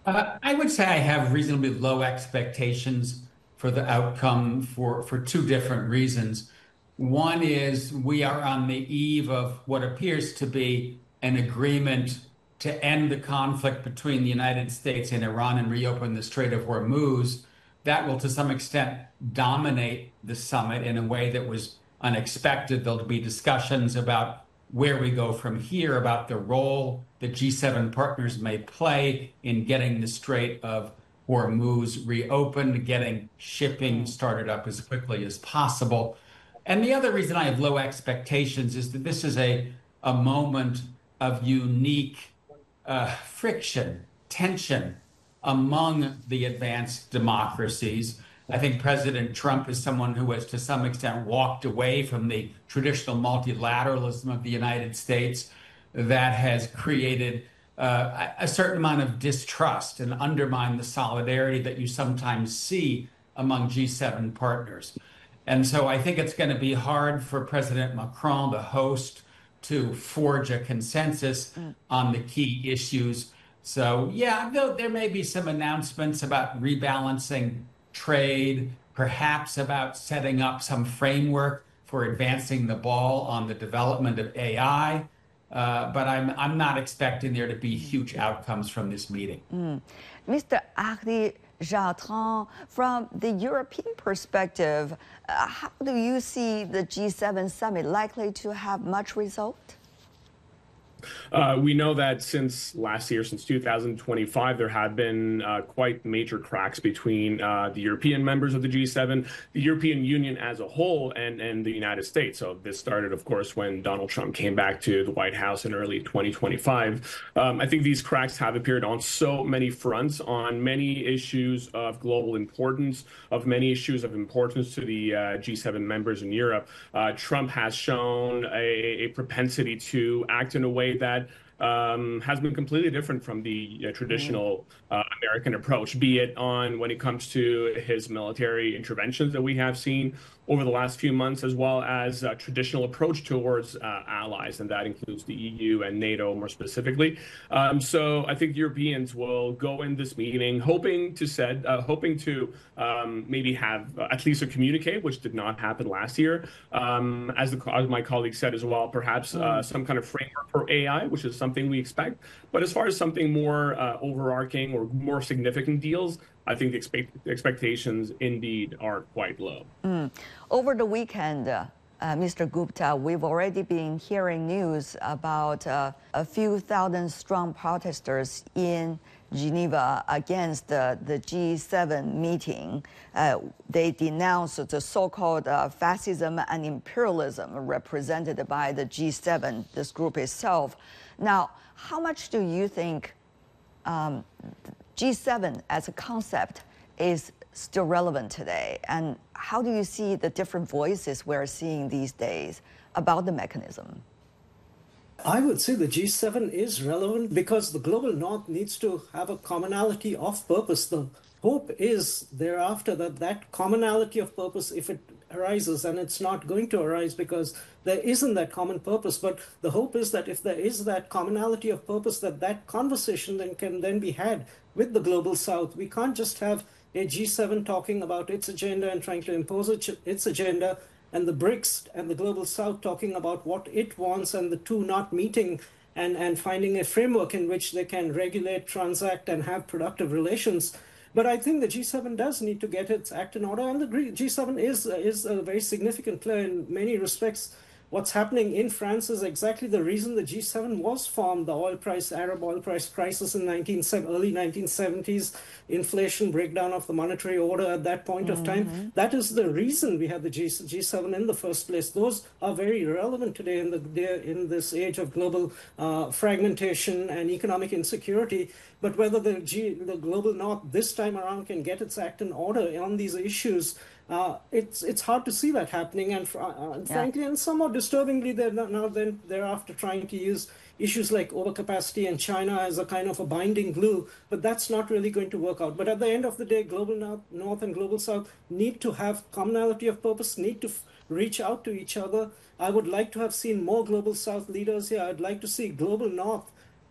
I would say I have reasonably low expectations for the outcome for two different reasons. One is we are on the eve of what appears to be an agreement to end the conflict between the United States and Iran and reopen the Strait of Hormuz. That will, to some extent, dominate the summit in a way that was unexpected. There'll be discussions about where we go from here, about the role that G7 partners may play in getting the Strait of Hormuz reopened, getting shipping started up as quickly as possible. And the other reason I have low expectations is that this is a moment of unique friction, tension among the advanced democracies. I think President Trump is someone who has, to some extent, walked away from the traditional multilateralism of the United States that has created a certain amount of distrust and undermined the solidarity that you sometimes see among G7 partners. And so I think it's going to be hard for President Macron, the host, to forge a consensus on the key issues. So, yeah, though there may be some announcements about rebalancing trade, perhaps about setting up some framework for advancing the ball on the development of AI. But I'm not expecting there to be huge outcomes from this meeting. Mr. Henri Jautrin, from the European perspective, how do you see the G7 summit likely to have much result? We know that since last year, since 2025, there have been quite major cracks between the European members of the G7, the European Union as a whole, and the United States. So this started, of course, when Donald Trump came back to the White House in early 2025. I think these cracks have appeared on so many fronts, on many issues of global importance, of many issues of importance to the G7 members in Europe. Trump has shown a propensity to act in a way that has been completely different from the traditional American approach, be it on when it comes to his military interventions that we have seen over the last few months, as well as a traditional approach towards allies, and that includes the EU and NATO more specifically. So I think Europeans will go in this meeting hoping to maybe have at least a communique, which did not happen last year. As my colleague said as well, perhaps some kind of framework for AI, which is something we expect. But as far as something more overarching or more significant deals, I think the expectations indeed are quite low. Over the weekend, Mr. Gupta, we've already been hearing news about a few thousand strong protesters in Geneva against the G7 meeting. They denounced the so-called fascism and imperialism represented by the G7, this group itself. Now, how much do you think G7 as a concept is still relevant today? And how do you see the different voices we're seeing these days about the mechanism? I would say the G7 is relevant because the global north needs to have a commonality of purpose. The hope is thereafter that that commonality of purpose, if it arises, and it's not going to arise because there isn't that common purpose, but the hope is that if there is that commonality of purpose, that that conversation then can then be had with the global south. We can't just have a G7 talking about its agenda and trying to impose its agenda, and the BRICS and the global south talking about what it wants, and the two not meeting and finding a framework in which they can regulate, transact, and have productive relations. But I think the G7 does need to get its act in order, and the G7 is a very significant player in many respects. What's happening in France is exactly the reason the G7 was formed. The Arab oil price crisis in early 1970s, inflation, breakdown of the monetary order at that point of time. That is the reason we had the G7 in the first place. Those are very relevant today in this age of global fragmentation and economic insecurity. But whether the global north this time around can get its act in order on these issues, it's hard to see that happening, and frankly, and somewhat disturbingly, they're thereafter trying to use issues like overcapacity and China as a kind of a binding glue, but that's not really going to work out. But at the end of the day, global north and global south need to have commonality of purpose, need to reach out to each other. I would like to have seen more global south leaders here. I'd like to see global north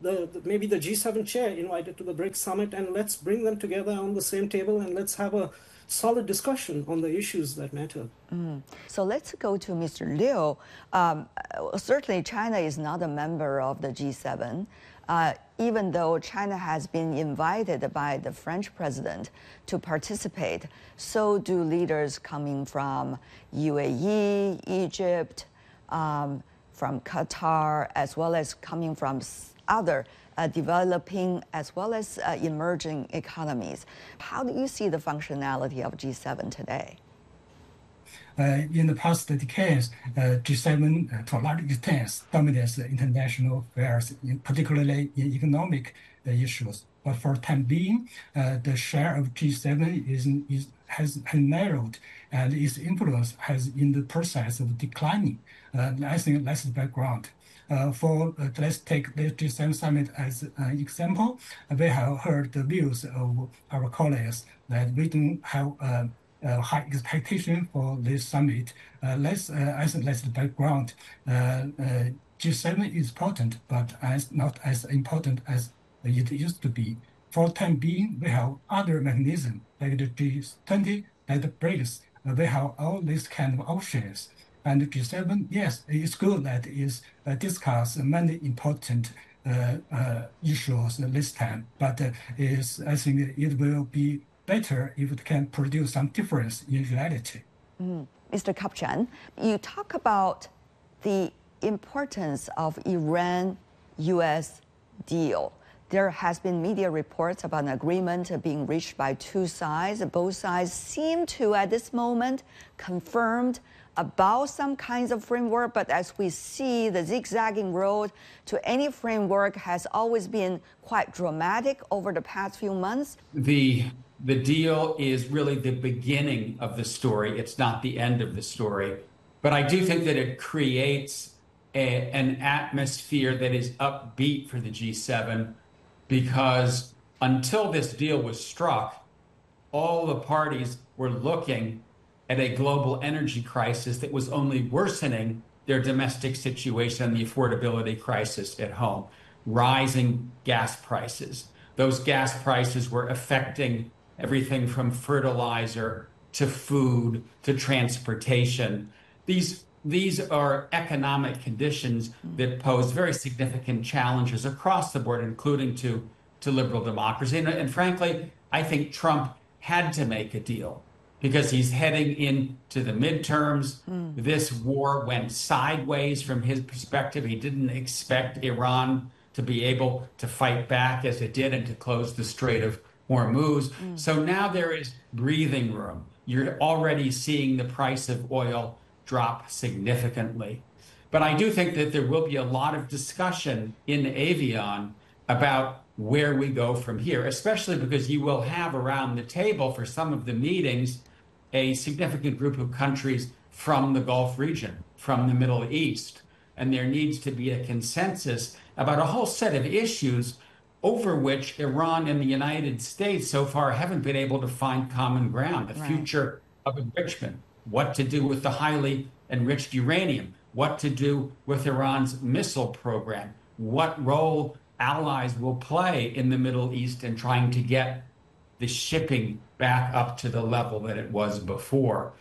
maybe the G7 chair invited to the BRICS summit, and let's bring them together on the same table and let's have a solid discussion on the issues that matter. So let's go to Mr. Liu. Certainly, China is not a member of the G7. Even though China has been invited by the French president to participate, so do leaders coming from UAE, Egypt, from Qatar, as well as coming from other developing as well as emerging economies. How do you see the functionality of G7 today? In the past decades, G7 to a large extent dominates international affairs, particularly in economic issues. But for the time being, the share of G7 has narrowed, and its influence has in the process of declining. I think that's the background. Let's take the G7 summit as an example. We have heard the views of our colleagues that we don't have high expectation for this summit. As the background, G7 is important, but not as important as it used to be. For the time being, we have other mechanisms like the G20, like the BRICS. We have all these kind of options. And the G7, yes, it's good that it discuss many important issues this time, but I think it will be better if it can produce some difference in reality. Mr. Kapchan, you talk about the importance of Iran-U.S. deal. There has been media reports about an agreement being reached by two sides. Both sides seem to, at this moment, confirmed about some kinds of framework, but as we see, the zigzagging road to any framework has always been quite dramatic over the past few months. The deal is really the beginning of the story. It's not the end of the story. But I do think that it creates an atmosphere that is upbeat for the G7, because until this deal was struck, all the parties were looking at a global energy crisis that was only worsening their domestic situation and the affordability crisis at home. Rising gas prices. Those gas prices were affecting everything from fertilizer to food to transportation. These are economic conditions that pose very significant challenges across the board, including to liberal democracy. And frankly, I think Trump had to make a deal because he's heading into the midterms. This war went sideways from his perspective. He didn't expect Iran to be able to fight back as it did and to close the Strait of Hormuz. So now there is breathing room. You're already seeing the price of oil drop significantly. But I do think that there will be a lot of discussion in Evian about where we go from here, especially because you will have around the table for some of the meetings a significant group of countries from the Gulf region, from the Middle East. And there needs to be a consensus about a whole set of issues over which Iran and the United States so far haven't been able to find common ground. The future of enrichment, what to do with the highly enriched uranium, what to do with Iran's missile program, what role allies will play in the Middle East in trying to get the shipping back up to the level that it was before.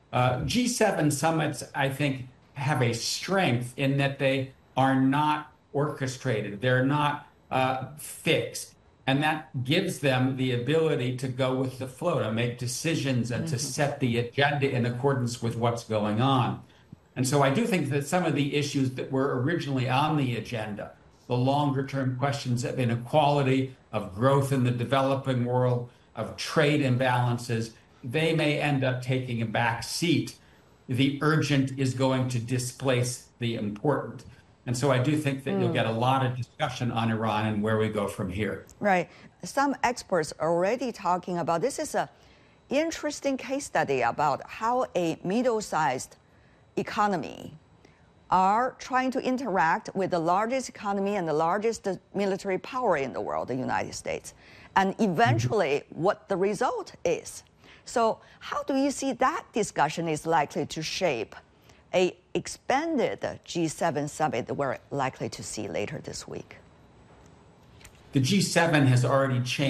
G7 summits, I think, have a strength in that they are not orchestrated. They're not fixed. And that gives them the ability to go with the flow, to make decisions and to set the agenda in accordance with what's going on. And so I do think that some of the issues that were originally on the agenda, the longer term questions of inequality, of growth in the developing world, of trade imbalances, they may end up taking a back seat. The urgent is going to displace the important. And so I do think that you'll get a lot of discussion on Iran and where we go from here. Right. Some experts are already talking about this is an interesting case study about how a middle-sized economy are trying to interact with the largest economy and the largest military power in the world, the United States, and eventually what the result is. So how do you see that discussion is likely to shape a expanded G7 summit that we're likely to see later this week? the G7 has already changed